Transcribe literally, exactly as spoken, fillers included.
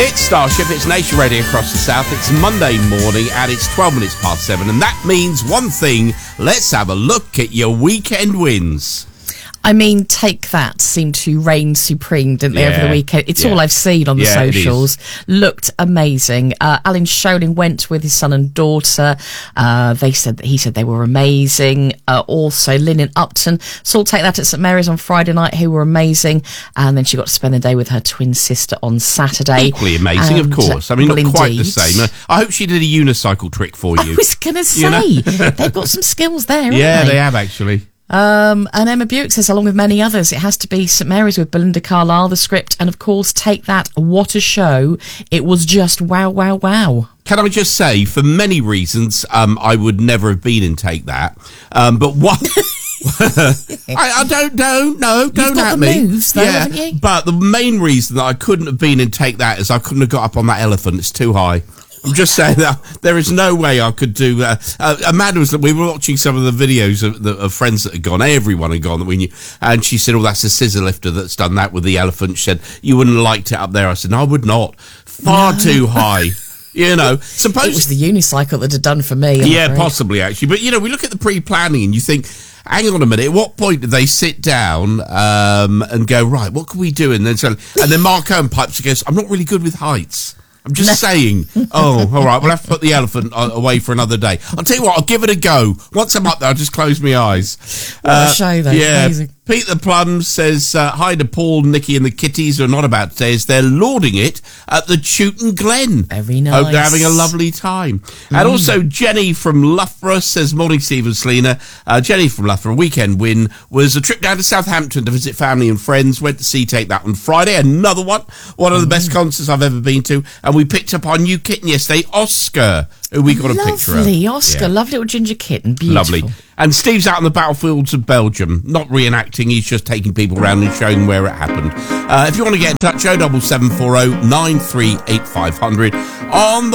It's Starship, it's Nation Radio across the South. It's Monday morning and it's twelve minutes past seven. And that means one thing. Let's have a look at your weekend wins. I mean, Take That seemed to reign supreme, didn't they, Yeah, over the weekend? It's yeah. all I've seen on the Yeah, it socials. Looked amazing. Uh, Alan Sholing went with his son and daughter. Uh, they said that he said they were amazing. Uh, also, Lynn in Upton saw Take That at St Mary's on Friday night, who were amazing. And then she got to spend the day with her twin sister on Saturday. Equally amazing, and, of course. I mean, well, not quite the indeed. same. I hope she did a unicycle trick for you. I was going to say, You know? they've got some skills there, haven't Yeah, they? they have actually. Um, and Emma Buick says, along with many others, it has to be St Mary's with Belinda Carlisle, the script, and of course, Take That. What a show. It was just wow, wow, wow. Can I just say, for many reasons, um, I would never have been in Take That. Um, but what... I, I don't, don't, no, don't You've got at the me. moves, though, haven't you? But the main reason that I couldn't have been in Take That is I couldn't have got up on that elephant. It's too high. I'm just saying that there is no way I could do that. Uh, Amanda was, we were watching some of the videos of, the, of friends that had gone, everyone had gone that we knew, and she said, oh, that's a scissor lifter that's done that with the elephant. She said, you wouldn't have liked it up there. I said, no, I would not. Far No. too high. You know, suppose It was the unicycle that had done for me. I'm yeah, afraid. possibly, actually. But, you know, we look at the pre-planning and you think, hang on a minute, at what point did they sit down um, and go, right, what can we do? And then, so, and then Mark Owen pipes and goes, I'm not really good with heights. I'm just saying, oh, all right, we'll have to put the elephant uh, away for another day. I'll tell you what, I'll give it a go. Once I'm up there, I'll just close my eyes. What a show, though. Yeah. Amazing. Pete the Plum says, uh, hi to Paul, Nikki and the kitties who are not about today as they're lauding it at the Chewton Glen. Very nice. Hope they're having a lovely time. Mm. And also Jenny from Loughborough says, morning Steve and Selena. Uh, Jenny from Loughborough, weekend win was a trip down to Southampton to visit family and friends. Went to see Take That on Friday. Another one. One of the best concerts I've ever been to. And we picked up our new kitten yesterday, Oscar, who we got a picture of. Lovely, Oscar. Yeah. Lovely little ginger kitten. Beautiful. Lovely. And Steve's out on the battlefields of Belgium, not reenacting, he's just taking people around and showing where it happened. Uh, if you want to get in touch, oh seven seven four oh nine three eight five hundred on the